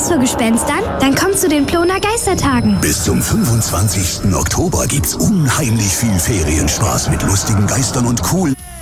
Angst vor Gespenstern? Dann komm zu den Ploner Geistertagen. Bis zum 25. Oktober gibt's unheimlich viel Ferienspaß mit lustigen Geistern und coolen